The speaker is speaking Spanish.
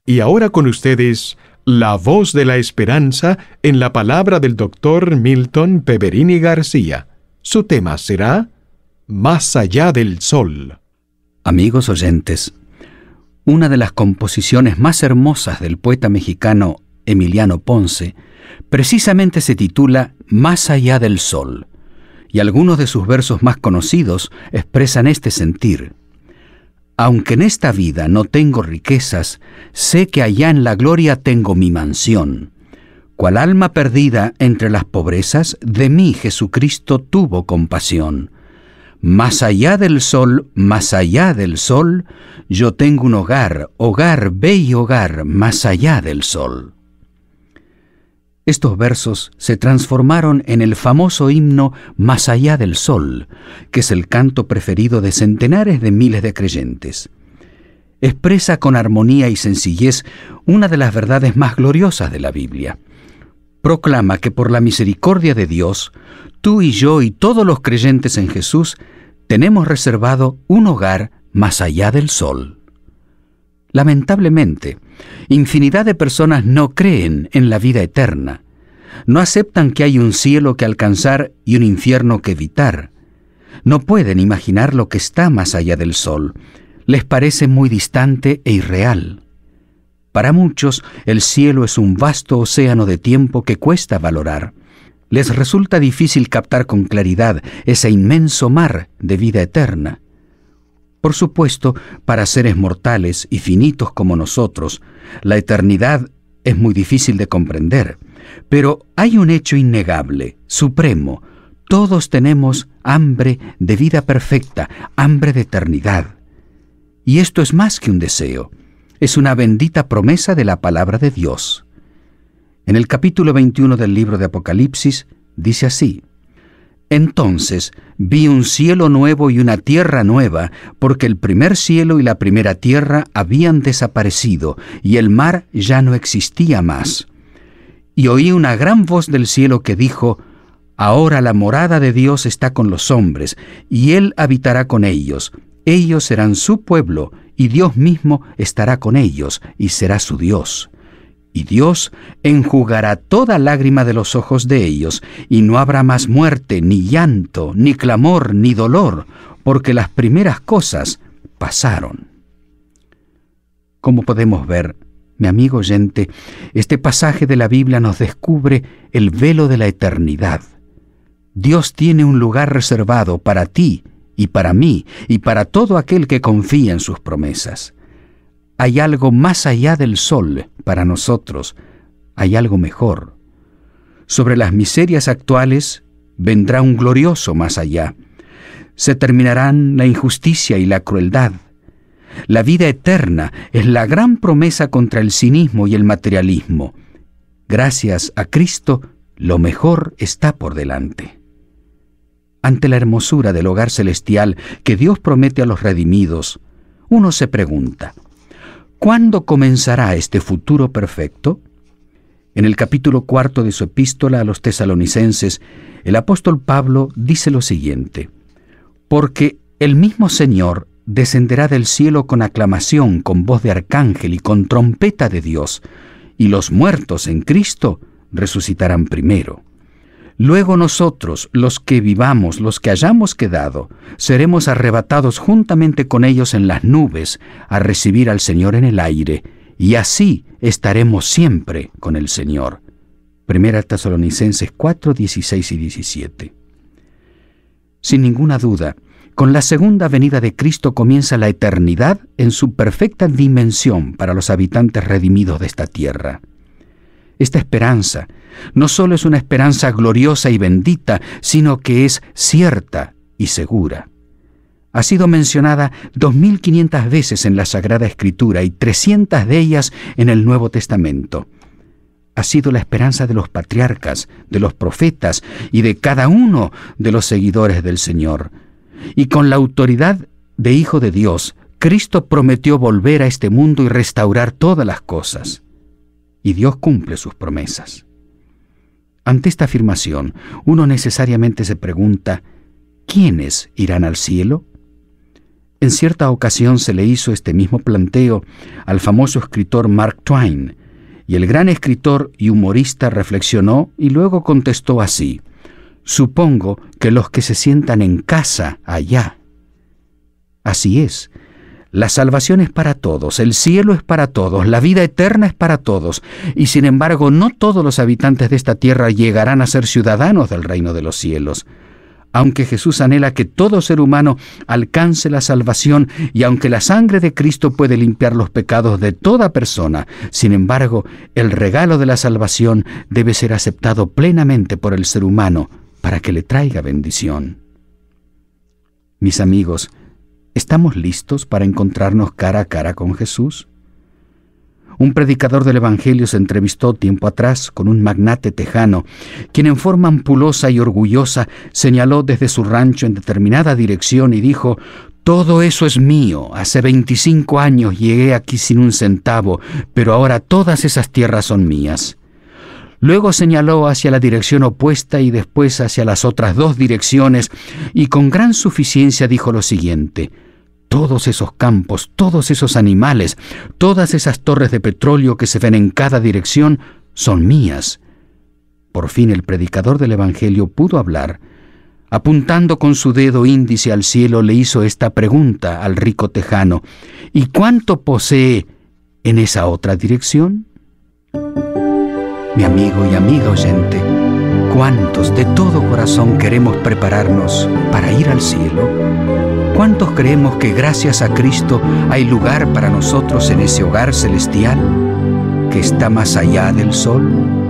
Y ahora con ustedes, la voz de la esperanza en la palabra del doctor Milton Peverini García. Su tema será Más allá del sol. Amigos oyentes, una de las composiciones más hermosas del poeta mexicano Emiliano Ponce precisamente se titula Más allá del sol, y algunos de sus versos más conocidos expresan este sentir. Aunque en esta vida no tengo riquezas, sé que allá en la gloria tengo mi mansión. Cual alma perdida entre las pobrezas, de mí Jesucristo tuvo compasión. Más allá del sol, yo tengo un hogar, bello hogar, más allá del sol. Estos versos se transformaron en el famoso himno Más allá del sol, que es el canto preferido de centenares de miles de creyentes. Expresa con armonía y sencillez una de las verdades más gloriosas de la Biblia. Proclama que por la misericordia de Dios, tú y yo y todos los creyentes en Jesús tenemos reservado un hogar más allá del sol. Lamentablemente, infinidad de personas no creen en la vida eterna. No aceptan que hay un cielo que alcanzar y un infierno que evitar. No pueden imaginar lo que está más allá del sol. Les parece muy distante e irreal. Para muchos, el cielo es un vasto océano de tiempo que cuesta valorar. Les resulta difícil captar con claridad ese inmenso mar de vida eterna. Por supuesto, para seres mortales y finitos como nosotros, la eternidad es muy difícil de comprender. Pero hay un hecho innegable, supremo. Todos tenemos hambre de vida perfecta, hambre de eternidad. Y esto es más que un deseo. Es una bendita promesa de la palabra de Dios. En el capítulo 21 del libro de Apocalipsis, dice así: Entonces vi un cielo nuevo y una tierra nueva, porque el primer cielo y la primera tierra habían desaparecido, y el mar ya no existía más. Y oí una gran voz del cielo que dijo: Ahora la morada de Dios está con los hombres, y Él habitará con ellos. Ellos serán su pueblo, y Dios mismo estará con ellos, y será su Dios. Y Dios enjugará toda lágrima de los ojos de ellos, y no habrá más muerte, ni llanto, ni clamor, ni dolor, porque las primeras cosas pasaron. Como podemos ver, mi amigo oyente, este pasaje de la Biblia nos descubre el velo de la eternidad. Dios tiene un lugar reservado para ti y para mí y para todo aquel que confía en sus promesas. Hay algo más allá del sol para nosotros, hay algo mejor. Sobre las miserias actuales vendrá un glorioso más allá. Se terminarán la injusticia y la crueldad. La vida eterna es la gran promesa contra el cinismo y el materialismo. Gracias a Cristo, lo mejor está por delante. Ante la hermosura del hogar celestial que Dios promete a los redimidos, uno se pregunta: ¿cuándo comenzará este futuro perfecto? En el capítulo 4 de su epístola a los tesalonicenses, el apóstol Pablo dice lo siguiente: Porque el mismo Señor descenderá del cielo con aclamación, con voz de arcángel y con trompeta de Dios, y los muertos en Cristo resucitarán primero. Luego nosotros, los que vivamos, los que hayamos quedado, seremos arrebatados juntamente con ellos en las nubes a recibir al Señor en el aire, y así estaremos siempre con el Señor. Primera Tesalonicenses 4, 16 y 17. Sin ninguna duda, con la segunda venida de Cristo comienza la eternidad en su perfecta dimensión para los habitantes redimidos de esta tierra. Esta esperanza no solo es una esperanza gloriosa y bendita, sino que es cierta y segura. Ha sido mencionada 2500 veces en la Sagrada Escritura y 300 de ellas en el Nuevo Testamento. Ha sido la esperanza de los patriarcas, de los profetas y de cada uno de los seguidores del Señor. Y con la autoridad de Hijo de Dios, Cristo prometió volver a este mundo y restaurar todas las cosas. Y Dios cumple sus promesas. Ante esta afirmación, uno necesariamente se pregunta: ¿quiénes irán al cielo? En cierta ocasión se le hizo este mismo planteo al famoso escritor Mark Twain, y el gran escritor y humorista reflexionó y luego contestó así: supongo que los que se sientan en casa allá. Así es. La salvación es para todos, el cielo es para todos, la vida eterna es para todos, y sin embargo no todos los habitantes de esta tierra llegarán a ser ciudadanos del reino de los cielos. Aunque Jesús anhela que todo ser humano alcance la salvación y aunque la sangre de Cristo puede limpiar los pecados de toda persona, sin embargo, el regalo de la salvación debe ser aceptado plenamente por el ser humano para que le traiga bendición. Mis amigos, ¿estamos listos para encontrarnos cara a cara con Jesús? Un predicador del Evangelio se entrevistó tiempo atrás con un magnate tejano, quien en forma ampulosa y orgullosa señaló desde su rancho en determinada dirección y dijo: «Todo eso es mío. Hace 25 años llegué aquí sin un centavo, pero ahora todas esas tierras son mías». Luego señaló hacia la dirección opuesta y después hacia las otras dos direcciones, y con gran suficiencia dijo lo siguiente: «Todos esos campos, todos esos animales, todas esas torres de petróleo que se ven en cada dirección son mías». Por fin el predicador del Evangelio pudo hablar. Apuntando con su dedo índice al cielo, le hizo esta pregunta al rico tejano: «¿Y cuánto posee en esa otra dirección?». Mi amigo y amiga oyente, ¿cuántos de todo corazón queremos prepararnos para ir al cielo? ¿Cuántos creemos que gracias a Cristo hay lugar para nosotros en ese hogar celestial que está más allá del sol?